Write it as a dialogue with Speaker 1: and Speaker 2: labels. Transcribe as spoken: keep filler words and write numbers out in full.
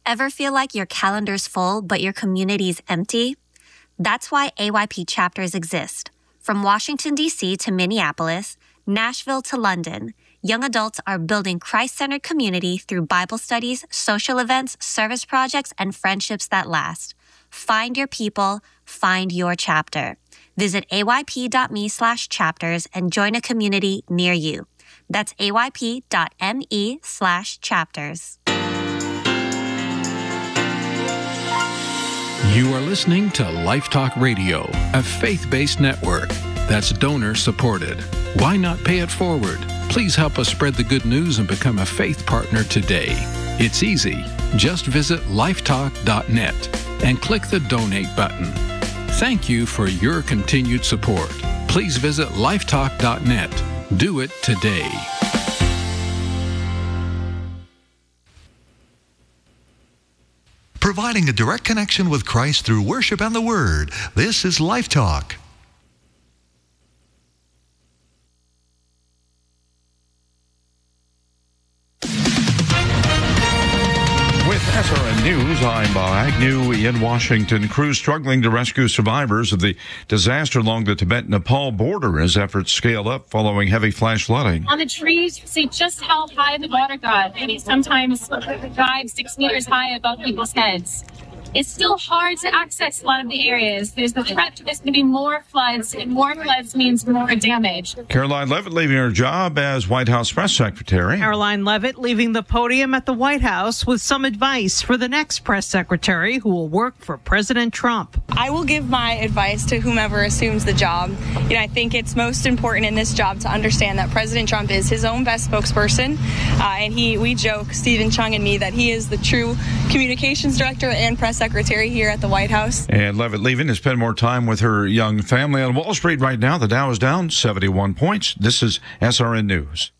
Speaker 1: Ever feel like your calendar's full, but your community's empty? That's why A Y P chapters exist. From Washington, D C to Minneapolis, Nashville to London, young adults are building Christ-centered community through Bible studies, social events, service projects, and friendships that last. Find your people, find your chapter. Visit ayp.me slash chapters and join a community near you. That's ayp.me slash chapters.
Speaker 2: You are listening to Life Talk Radio, a faith-based network that's donor-supported. Why not pay it forward? Please help us spread the good news and become a faith partner today. It's easy. Just visit lifetalk dot net and click the donate button. Thank you for your continued support. Please visit lifetalk dot net. Do it today.
Speaker 3: Providing a direct connection with Christ through worship and the Word. This is Life Talk.
Speaker 4: With S R N News, I'm Bob Agnew in Washington. Crews struggling to rescue survivors of the disaster along the Tibet-Nepal border as efforts scale up following heavy flash flooding.
Speaker 5: On the trees, you see just how high the water got, and it sometimes five, six meters high above people's heads. It's still hard to access a lot of the areas. There's the threat that there's going to be more floods, and more floods means more damage.
Speaker 4: Caroline Leavitt leaving her job as White House press secretary.
Speaker 6: Caroline Leavitt leaving the podium at the White House with some advice for the next press secretary who will work for President Trump.
Speaker 7: I will give my advice to whomever assumes the job. You know, I think it's most important in this job to understand that President Trump is his own best spokesperson, uh, and he, we joke, Stephen Chung and me, that he is the true communications director and press secretary here at the White House.
Speaker 4: And Leavitt leaving to spend more time with her young family. On Wall Street right now, the Dow is down seventy-one points. This is S R N News.